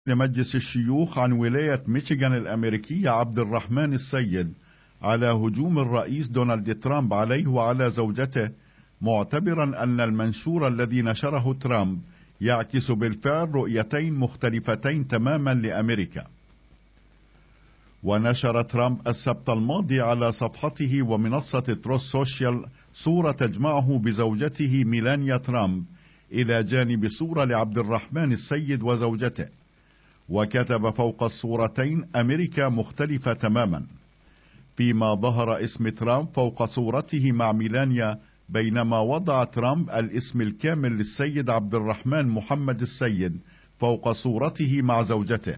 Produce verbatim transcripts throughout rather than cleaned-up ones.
لمجلس الشيوخ عن ولاية ميشيغان الأمريكية عبد الرحمن السيد على هجوم الرئيس دونالد ترامب عليه وعلى زوجته، معتبرا أن المنشور الذي نشره ترامب يعكس بالفعل رؤيتين مختلفتين تماما لأمريكا. ونشر ترامب السبت الماضي على صفحته ومنصة تروث سوشيال صورة تجمعه بزوجته ميلانيا ترامب إلى جانب صورة لعبد الرحمن السيد وزوجته، وكتب فوق الصورتين أمريكا مختلفة تماما، فيما ظهر اسم ترامب فوق صورته مع ميلانيا، بينما وضع ترامب الاسم الكامل للسيد عبد الرحمن محمد السيد فوق صورته مع زوجته.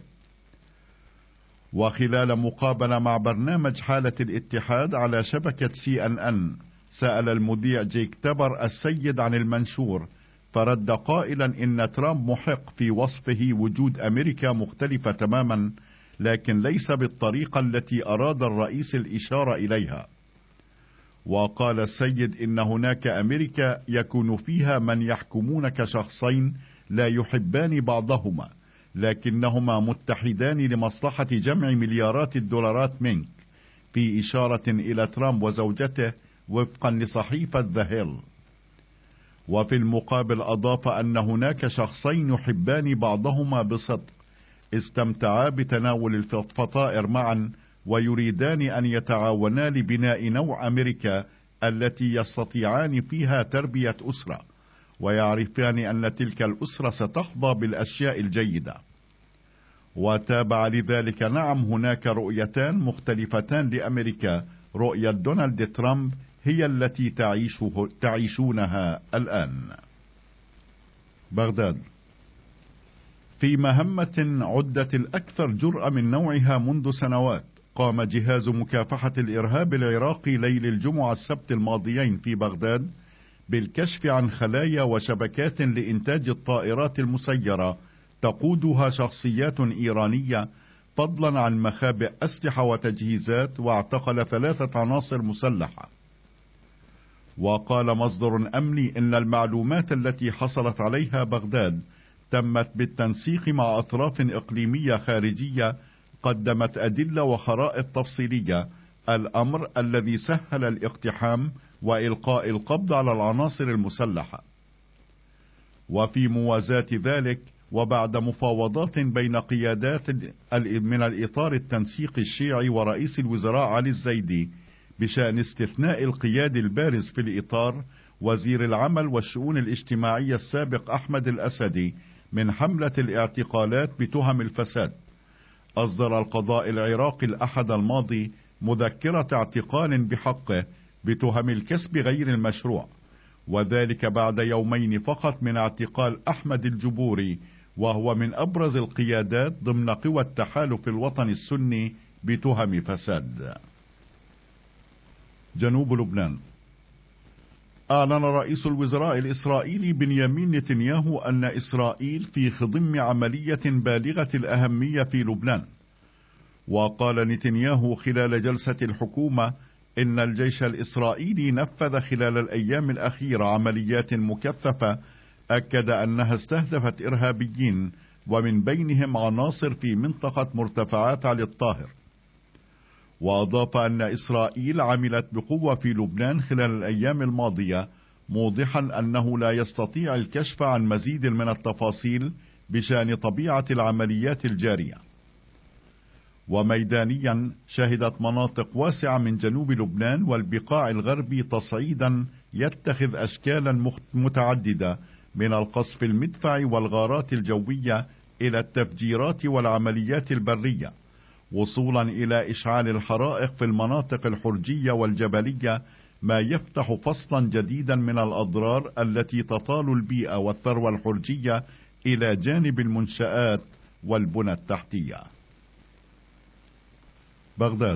وخلال مقابلة مع برنامج حالة الاتحاد على شبكة سي ان ان، سأل المذيع جيك تبر السيد عن المنشور، فرد قائلا إن ترامب محق في وصفه وجود أمريكا مختلفة تماما، لكن ليس بالطريقة التي أراد الرئيس الإشارة إليها. وقال السيد إن هناك أمريكا يكون فيها من يحكمون كشخصين لا يحبان بعضهما، لكنهما متحدان لمصلحة جمع مليارات الدولارات منك، في إشارة إلى ترامب وزوجته وفقا لصحيفة ذا هيل. وفي المقابل أضاف أن هناك شخصين يحبان بعضهما بصدق، استمتعا بتناول الفطائر معا، ويريدان أن يتعاونا لبناء نوع أمريكا التي يستطيعان فيها تربية أسرة، ويعرفان أن تلك الأسرة ستحظى بالأشياء الجيدة. وتابع لذلك: نعم، هناك رؤيتان مختلفتان لأمريكا، رؤية دونالد ترامب هي التي تعيشه تعيشونها الآن. بغداد. في مهمة عدت الأكثر جرأة من نوعها منذ سنوات، قام جهاز مكافحة الإرهاب العراقي ليل الجمعة السبت الماضيين في بغداد بالكشف عن خلايا وشبكات لإنتاج الطائرات المسيرة تقودها شخصيات إيرانية، فضلا عن مخابئ أسلحة وتجهيزات، واعتقل ثلاثة عناصر مسلحة. وقال مصدر أمني إن المعلومات التي حصلت عليها بغداد تمت بالتنسيق مع أطراف إقليمية خارجية قدمت أدلة وخرائط تفصيلية، الأمر الذي سهل الاقتحام وإلقاء القبض على العناصر المسلحة. وفي موازاة ذلك، وبعد مفاوضات بين قيادات من الإطار التنسيقي الشيعي ورئيس الوزراء علي الزيدي بشأن استثناء القيادي البارز في الإطار، وزير العمل والشؤون الاجتماعية السابق أحمد الأسدي، من حملة الاعتقالات بتهم الفساد، أصدر القضاء العراقي الأحد الماضي مذكرة اعتقال بحقه بتهم الكسب غير المشروع، وذلك بعد يومين فقط من اعتقال أحمد الجبوري، وهو من أبرز القيادات ضمن قوى التحالف الوطني السني بتهم فساد. جنوب لبنان. أعلن رئيس الوزراء الإسرائيلي بنيامين نتنياهو أن إسرائيل في خضم عملية بالغة الأهمية في لبنان. وقال نتنياهو خلال جلسة الحكومة إن الجيش الإسرائيلي نفذ خلال الأيام الأخيرة عمليات مكثفة أكد أنها استهدفت إرهابيين، ومن بينهم عناصر في منطقة مرتفعات علي الطاهر. وأضاف أن إسرائيل عملت بقوة في لبنان خلال الأيام الماضية، موضحا أنه لا يستطيع الكشف عن مزيد من التفاصيل بشأن طبيعة العمليات الجارية. وميدانيا، شهدت مناطق واسعة من جنوب لبنان والبقاع الغربي تصعيدا يتخذ أشكالا متعددة، من القصف المدفعي والغارات الجوية إلى التفجيرات والعمليات البرية، وصولا إلى إشعال الحرائق في المناطق الحرجية والجبلية، ما يفتح فصلا جديدا من الأضرار التي تطال البيئة والثروة الحرجية إلى جانب المنشآت والبنى التحتية. بغداد.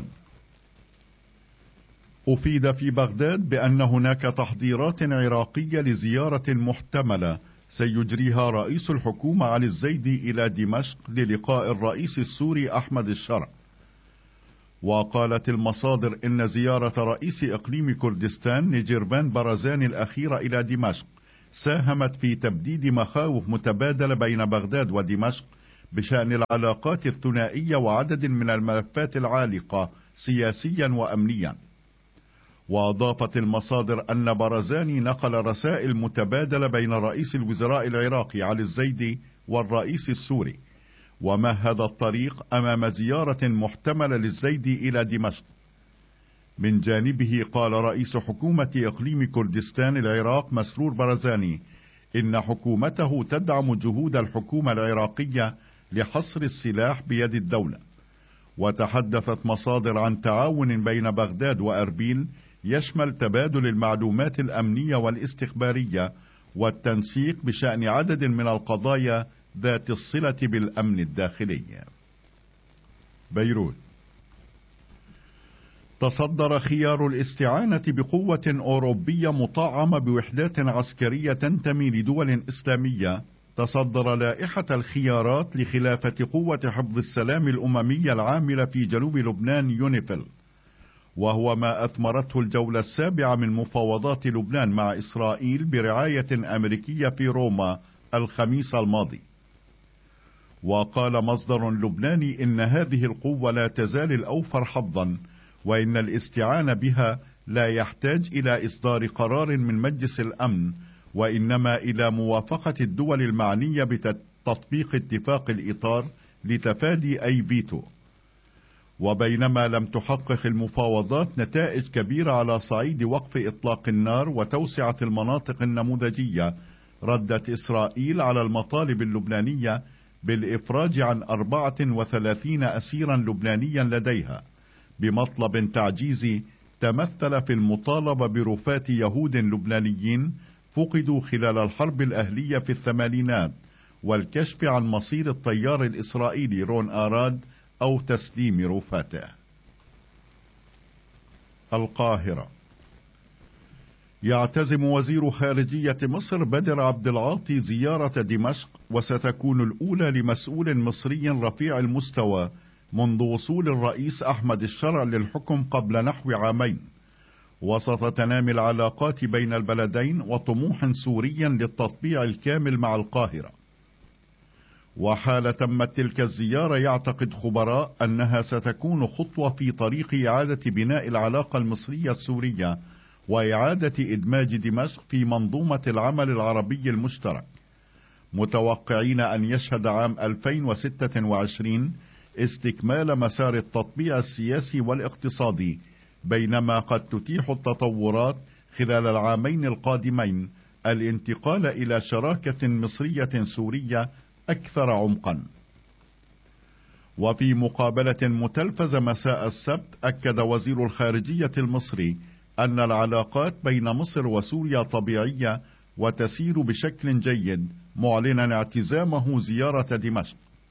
أفيد في بغداد بأن هناك تحضيرات عراقية لزيارة محتملة سيجريها رئيس الحكومة علي الزيدي إلى دمشق للقاء الرئيس السوري أحمد الشرع. وقالت المصادر إن زيارة رئيس إقليم كردستان نجيربان برزان الأخيرة إلى دمشق ساهمت في تبديد مخاوف متبادلة بين بغداد ودمشق بشأن العلاقات الثنائية وعدد من الملفات العالقة سياسيا وأمنيا. وأضافت المصادر أن برزاني نقل رسائل متبادلة بين رئيس الوزراء العراقي علي الزيدي والرئيس السوري، ومهد الطريق أمام زيارة محتملة للزيدي إلى دمشق. من جانبه قال رئيس حكومة إقليم كردستان العراق مسرور برزاني إن حكومته تدعم جهود الحكومة العراقية لحصر السلاح بيد الدولة. وتحدثت مصادر عن تعاون بين بغداد وأربيل يشمل تبادل المعلومات الأمنية والاستخبارية والتنسيق بشأن عدد من القضايا ذات الصلة بالأمن الداخلي. بيروت. تصدر خيار الاستعانة بقوة أوروبية مطعمة بوحدات عسكرية تنتمي لدول إسلامية تصدر لائحة الخيارات لخلافة قوة حفظ السلام الأممية العاملة في جنوب لبنان يونيفيل، وهو ما أثمرته الجولة السابعة من مفاوضات لبنان مع إسرائيل برعاية أمريكية في روما الخميس الماضي. وقال مصدر لبناني إن هذه القوة لا تزال الأوفر حظا، وإن الاستعانة بها لا يحتاج إلى إصدار قرار من مجلس الأمن، وإنما إلى موافقة الدول المعنية بتطبيق اتفاق الإطار لتفادي أي فيتو. وبينما لم تحقق المفاوضات نتائج كبيرة على صعيد وقف إطلاق النار وتوسعة المناطق النموذجية، ردت إسرائيل على المطالب اللبنانية بالإفراج عن أربعة وثلاثين أسيرا لبنانيا لديها، بمطلب تعجيزي تمثل في المطالبة برفاة يهود لبنانيين فقدوا خلال الحرب الأهلية في الثمانينات، والكشف عن مصير الطيار الإسرائيلي رون آراد أو تسليم رفاته. القاهرة. يعتزم وزير خارجية مصر بدر عبد العاطي زيارة دمشق، وستكون الأولى لمسؤول مصري رفيع المستوى منذ وصول الرئيس أحمد الشرع للحكم قبل نحو عامين، وسط تنامي العلاقات بين البلدين وطموح سوري للتطبيع الكامل مع القاهرة. وحال تمت تلك الزيارة يعتقد خبراء أنها ستكون خطوة في طريق إعادة بناء العلاقة المصرية السورية وإعادة إدماج دمشق في منظومة العمل العربي المشترك، متوقعين أن يشهد عام ألفين وستة وعشرين استكمال مسار التطبيع السياسي والاقتصادي، بينما قد تتيح التطورات خلال العامين القادمين الانتقال إلى شراكة مصرية سورية أكثر عمقا. وفي مقابلة متلفزة مساء السبت أكد وزير الخارجية المصري أن العلاقات بين مصر وسوريا طبيعية وتسير بشكل جيد، معلنا اعتزامه زيارة دمشق.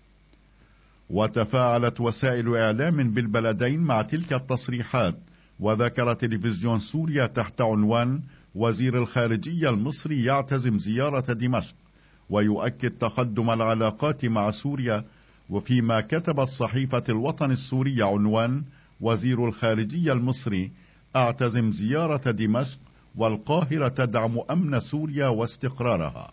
وتفاعلت وسائل إعلام بالبلدين مع تلك التصريحات، وذكر تلفزيون سوريا تحت عنوان وزير الخارجية المصري يعتزم زيارة دمشق ويؤكد تقدم العلاقات مع سوريا، وفيما كتبت صحيفة الوطن السورية عنوان وزير الخارجية المصري اعتزم زيارة دمشق والقاهرة تدعم أمن سوريا واستقرارها.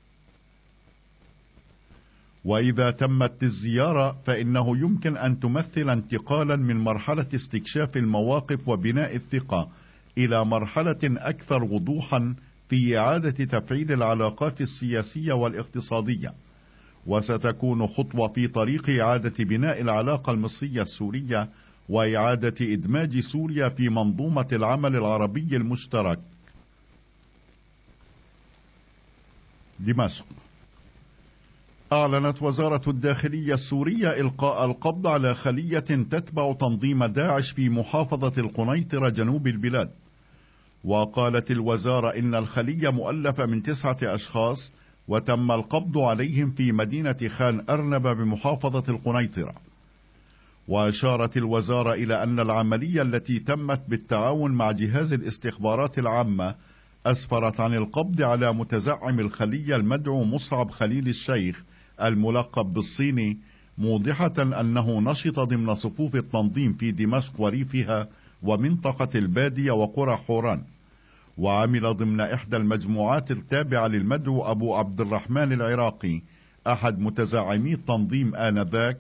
وإذا تمت الزيارة فإنه يمكن أن تمثل انتقالا من مرحلة استكشاف المواقف وبناء الثقة إلى مرحلة أكثر وضوحا في إعادة تفعيل العلاقات السياسية والاقتصادية، وستكون خطوة في طريق إعادة بناء العلاقة المصرية السورية وإعادة إدماج سوريا في منظومة العمل العربي المشترك. دمشق. أعلنت وزارة الداخلية السورية إلقاء القبض على خلية تتبع تنظيم داعش في محافظة القنيطرة جنوب البلاد. وقالت الوزارة إن الخلية مؤلفة من تسعة أشخاص وتم القبض عليهم في مدينة خان أرنب بمحافظة القنيطرة. وأشارت الوزارة إلى أن العملية التي تمت بالتعاون مع جهاز الاستخبارات العامة أسفرت عن القبض على متزعم الخلية المدعو مصعب خليل الشيخ الملقب بالصيني، موضحة أنه نشط ضمن صفوف التنظيم في دمشق وريفها ومنطقة البادية وقرى حوران، وعمل ضمن إحدى المجموعات التابعة للمدعو أبو عبد الرحمن العراقي أحد متزعمي التنظيم آنذاك